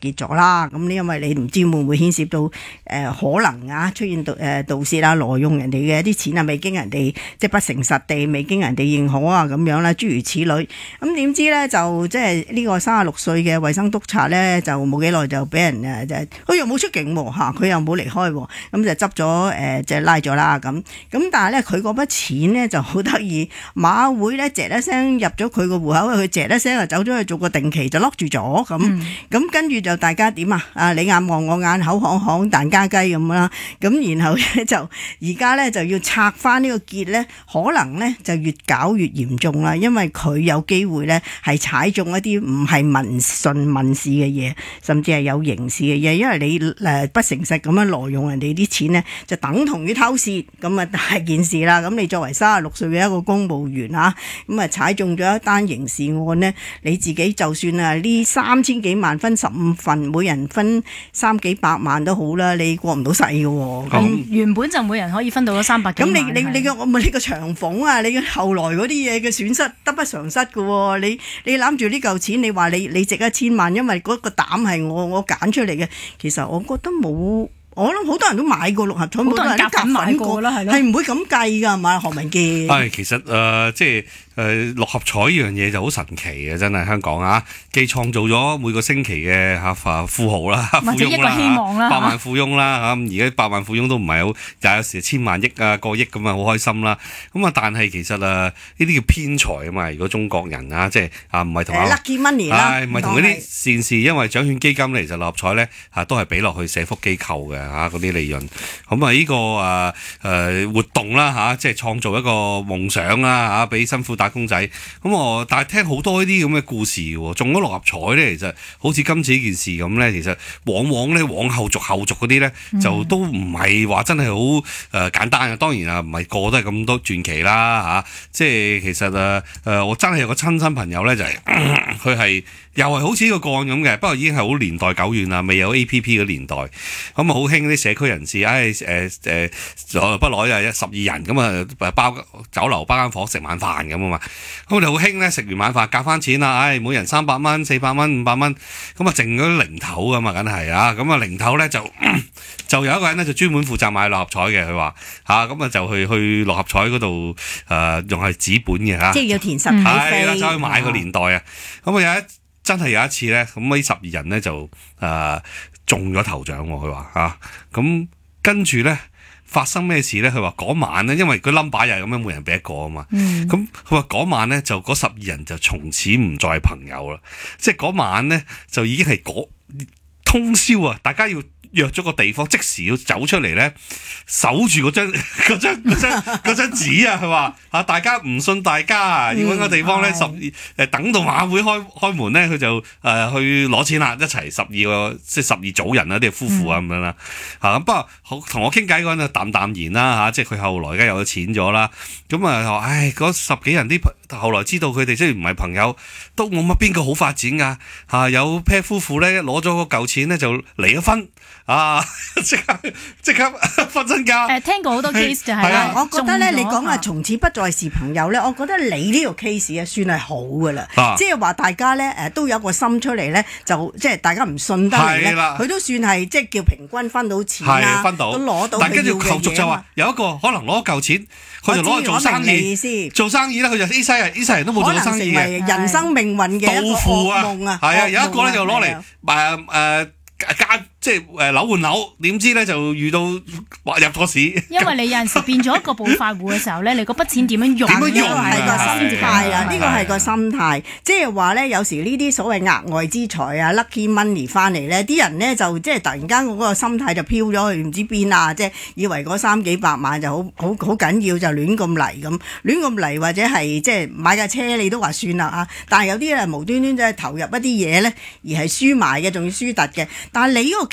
結咗啦。咁因為你唔知會唔會牽涉到可能啊出現盜竊啊，挪用人哋嘅一啲錢啊，未經人哋即係不誠實地，未經人哋認可啊咁樣啦，諸如此類。咁點知咧就即係呢個36歲嘅衛生督察咧，就冇幾耐就俾人佢又冇出境喎嚇，佢又冇離開喎，咁就執咗即係拉咗啦咁。咁但係咧佢嗰筆錢咧就好得意，馬會咧一聲入咗佢個戶口，佢一聲就走咗去做個定期就 lock 住咗咁。咁跟住就大家點啊？你眼望我眼，口行行蛋加雞咁啦。咁然後咧就而家咧就要拆翻呢個結咧，可能咧就越搞越嚴重啦，因為佢有機會咧係踩中一啲唔係民事嘅嘢，甚至係有刑事嘅嘢，因為你不誠實咁樣挪用人哋啲錢咧，就等同於偷竊，咁啊大件事啦。咁你作為36歲嘅一個公務員咁啊踩中咗一單刑事案呢，你自己就算呢3000幾萬分15份，每人分300幾萬都好啦，你過唔到世嘅喎。 咁原本就每人可以分到咗300幾萬。 咁你個長俸啊，你後來嗰啲嘢嘅損失得不償失嘅喎。你攬住呢嚿錢，你話你值1000萬，因為嗰個膽係我揀出嚟嘅。其實我覺得冇。我諗好多人都買過六合彩，好多人都夾買過啦，係唔會咁計㗎，係嘛？何文傑。 係其實即係六合彩呢樣嘢就好神奇嘅，真係香港既創造咗每個星期嘅富豪啦、富翁啦， 或者一個希望啦， 百萬富翁啦而家百萬富翁都唔係好，有時千萬億啊、過億咁好開心啦。咁但係其實呢啲叫偏財啊嘛。如果中國人即係唔係同 lucky money 啦， 唔係同嗰啲善事，因為獎券基金咧，其實六合彩咧都係俾落去社福機構嘅。嗰啲利潤，咁呢個活動啦即係創造一個夢想啦俾辛苦打工仔。咁但係聽好多呢啲咁嘅故事喎，中咗六合彩咧，其實好似今次呢件事咁咧，其實往往咧往後續嗰啲咧，就都唔係話真係好簡單嘅。當然唔係個個都係咁多傳奇啦即係其實我真係有個親身朋友咧，就係佢係。又係好似呢個個案咁嘅，不過已經係好年代久遠啦，未有 APP 嘅年代，咁好興啲社區人士，不耐12人咁包酒樓包間房食晚飯咁啊嘛，咁我哋好興咧，食完晚飯夾翻錢啦，每人300蚊、400蚊、500蚊，咁剩咗零頭噶嘛，梗係咁零頭咧就有一個人咧就專門負責買六合彩嘅，佢話咁就去六合彩嗰度用係紙本嘅即係要填實體飛， 係啦，走去買個年代咁真係有一次咧，咁呢12人咧就中咗頭獎喎，佢話咁跟住咧發生咩事咧？佢話嗰晚咧，因為佢 number 又係咁樣，每人俾一個啊嘛。咁佢話嗰晚咧就嗰12人就從此唔再係朋友啦，即係嗰晚咧就已經係通宵啊！大家要約咗個地方，即時要走出嚟咧，守住嗰張紙啊！佢話大家唔信大家要揾個地方咧，等到馬會開門咧，佢就去攞錢啦，一齊12個即係12組人啦，啲夫婦咁樣啦咁不過同我傾偈嗰陣就淡然啦即係佢後來而家有咗錢咗啦，咁話嗰10幾人啲後來知道佢哋即係唔係朋友，都冇乜邊個好發展㗎有 pair 夫婦咧攞咗個舊錢咧就離咗婚。即刻分身家。 聽過好多 case 就係我覺得咧，你講從此不再是朋友咧，我覺得你呢個 case 算係好噶啦，即係話大家咧都有個心出嚟咧，就即係大家唔信得嚟咧，佢都算係即係叫平均分到錢啦， 分到都攞到。 但跟住後續就話有一個可能攞舊錢，佢就攞去做生意，做生意咧佢就呢世人都冇做過生意嘅， 人生命運嘅一個噩夢啊！ 有一個咧就攞嚟即係樓換樓，點知咧就遇到入咗市。 因為你有陣時變咗一個暴發戶嘅時候咧，你嗰筆錢點樣用？ 點樣用係個心態啊！呢個係個心態，即係話咧，有時呢啲所謂額外之財lucky money 翻嚟咧，啲人咧就即係突然間嗰個心態就飄咗去唔知邊啊！即係以為嗰300幾百萬就好緊要，就亂咁嚟或者係即係買架車你都話算啦但係有啲人無端端就係投入一啲嘢咧，而係輸埋嘅，仲要輸突嘅。但係你嗰個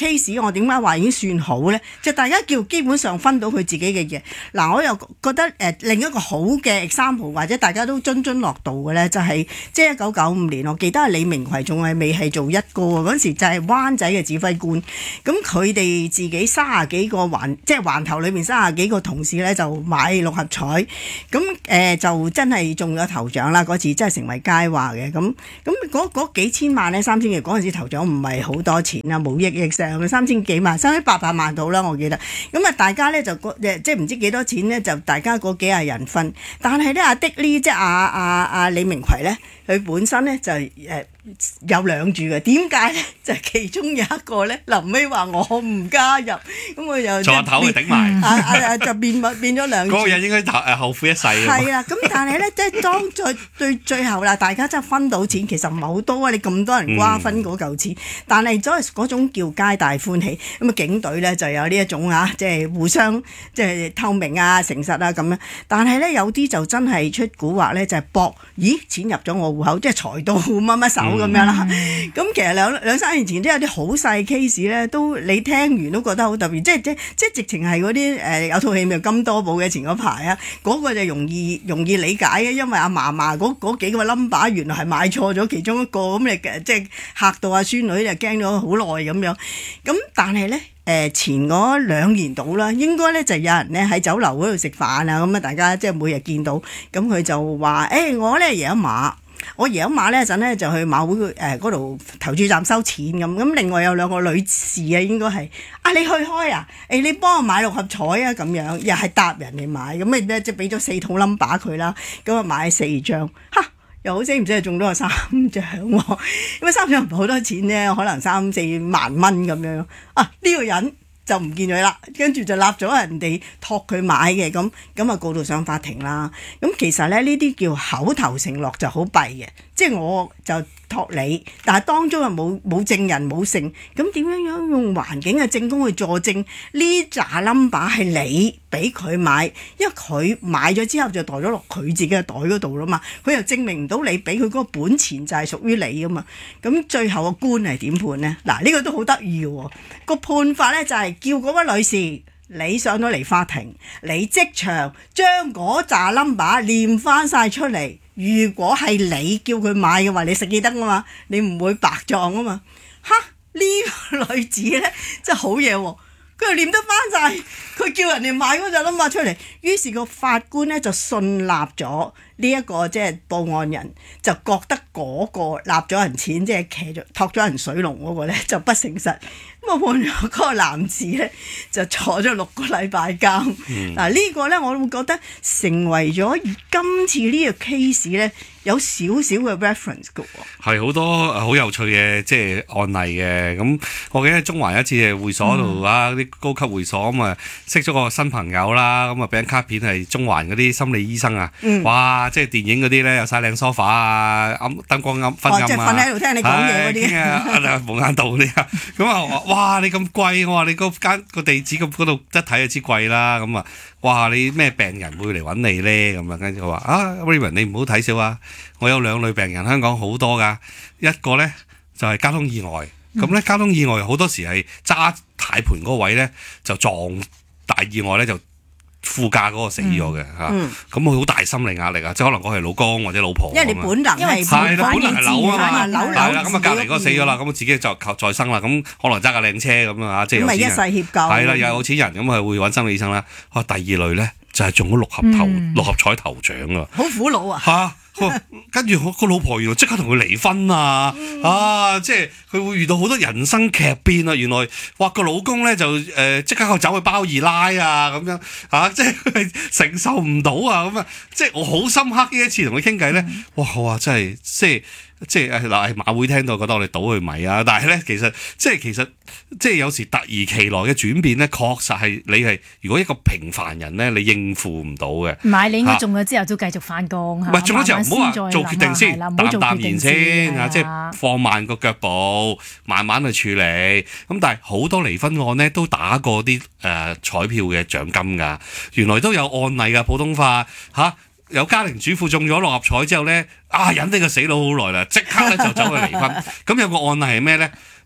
case 我點解話已經算好咧？就大家基本上分到佢自己嘅嘢。嗱，我又覺得另一個好嘅 example 或者大家都津津樂道嘅咧，就係即係1995年，我記得係李明奎仲係未係做一哥嗰陣時，就係灣仔嘅指揮官。咁佢哋自己30幾個即係環頭裏面30幾個同事咧，就買六合彩，咁就真係中咗頭獎啦！嗰次真係成為佳話嘅。咁嗰幾千萬咧，3000幾嗰陣時頭獎唔係好多錢啊，冇億聲，3000幾萬，3800萬到啦，我記得。咁啊，大家咧就即係唔知幾多錢咧，就大家嗰幾廿人分。但係咧，阿的呢，即係阿李明奎咧，佢本身咧就有兩注嘅。點解咧？就其中有一個咧，臨尾話我唔加入，咁佢又坐頭去頂埋， 就變咗兩注。 嗰個人應該後悔一世。 係啦，咁但係咧，即係當最後啦，大家真係分到錢，其實唔係好多啊！你咁多人瓜分嗰嚿錢，但係嗰種叫皆大歡喜。咁啊，警隊咧就有呢一種即係互相即係透明啊、誠實啊咁樣。但係咧，有啲就真係出蠱惑咧，就係搏，咦，錢入咗我戶口，即係財到乜乜手咁樣啦。咁其實兩三年前都有啲好細 case 咧，都你聽完都覺得好特別，即係直情係嗰啲有套戲咪金多寶嘅前嗰排啊，嗰個就容易理解嘅，因為阿嫲嫲嗰幾個 number 原來係買錯咗其中一個，咁你即係嚇到阿孫女就驚咗好耐咁樣。咁但係咧前嗰2年到啦，應該咧就有人咧喺酒樓嗰度食飯啊，咁啊大家即係每日見到，咁佢就話我咧贏一馬。我贏一馬呢陣呢，就去馬會嗰度投注站收錢咁，另外有2個女士啊，應該係你去開啊，你幫我買六合彩啊咁樣，又係搭人哋買，咁咧即係俾咗4套 number 佢啦，咁啊買4張，又好死唔死中咗3獎喎，咁啊3獎唔係好多錢啫，可能3-4萬蚊咁樣，呢個人就唔見咗啦，跟住就立咗人哋託佢買嘅，咁啊告到上法庭啦。咁其實咧呢啲叫口頭承諾就好弊嘅，即係我就託你，但係當中又冇證人冇證，咁點樣用環境嘅證供去佐證呢扎 number 係你俾佢買，因為佢買咗之後就袋咗落佢自己嘅袋嗰度啦嘛，佢又證明唔到你俾佢嗰個本錢就係屬於你噶嘛。咁最後個官係點判呢？嗱，呢個都好得意喎，個判法咧就係叫嗰位女士，你上到嚟法庭，你即場將嗰扎 number 念翻晒出嚟。如果係你叫佢買嘅話，你實記得啊嘛，你唔會白撞啊嘛。呢個女子咧真係好嘢喎，佢又念得翻晒，佢叫人哋買嗰扎 number 出嚟。於是個法官咧就信納咗呢一個即係報案人，就覺得嗰個納咗人錢，即係騎咗託咗人水龍嗰個咧就不誠實。咁啊判咗嗰個男子咧就坐咗6個禮拜監。嗱，呢個咧我會覺得成為咗今次呢個 case 咧有少少嘅 reference 嘅喎。係好多好有趣嘅即係案例嘅。咁我記得中環一次嘅會所度啲高級會所咁啊，識咗個新朋友啦，咁啊俾張卡片係中環嗰啲心理醫生啊。哇！即係電影嗰啲咧有晒靚 sofa 啊，燈光昏暗啊， 即係瞓喺度聽你講嘢嗰啲， 無間道嗰啲啊。咁啊哇！你咁貴，我話你嗰間個地址咁嗰度一睇就知貴啦。咁啊，哇！你咩病人會嚟揾你咧？咁啊，跟住佢話Raymond 你唔好睇少啊！我有2類病人，香港好多噶。一個咧就係交通意外，咁咧交通意外好多時係揸軚盤嗰位咧就撞大意外咧就副駕嗰個死咗嘅嚇，咁佢好大心理壓力啊！即係可能我係老公或者老婆， 因為你本能係本能係扭啊嘛， 係啦，咁啊隔離嗰個死咗啦，咁自己就求再生啦，咁可能揸架靚車咁啊，即係有錢人， 咁咪一世協救， 係啦，又有錢人咁啊會揾心理醫生啦。第2類咧就係中咗六合彩頭獎啊， 好苦惱啊！ 跟住個老婆原來即刻同佢離婚啊！即係佢會遇到好多人生劇變啊！原來哇個老公咧就即刻走去包二奶啊咁樣即係佢係承受唔到啊咁啊！即係我好深刻呢一次同佢傾偈咧，哇！我話真係即係嗱，馬會聽到覺得我哋倒佢米啊！但係咧，其實即係有時突如其來嘅轉變咧，確實係你係如果一個平凡人咧，你應付唔到嘅。 唔係，你應該中咗之後都繼續返工。 唔係中咗之後唔好話做決定先，淡然先即係放慢個腳步，慢慢去處理。咁但係好多離婚案咧都打過啲彩票嘅獎金㗎，原來都有案例㗎，普通法有家庭主婦中咗6合彩之後咧，忍呢個死佬好耐啦，即刻咧就走去離婚。咁有個案例係咩咧？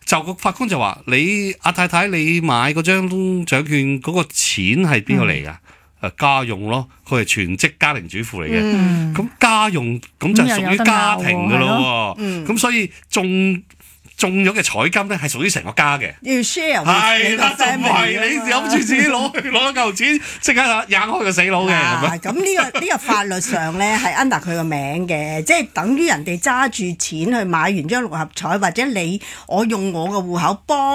就個法官就話：你阿太太，你買嗰張獎券嗰個錢係邊個嚟㗎？家用咯，佢係全職家庭主婦嚟嘅。咁家用咁就屬於家庭㗎咯喎。咁所以中咗嘅彩金咧係屬於成個家嘅。 要 share 係啦，就唔係你諗住自己攞一嚿錢，即刻硬開個死佬嘅。 咁呢個法律上咧係 under 佢個名嘅，即係等於人哋揸住錢去買完張六合彩，或者我用我個戶口幫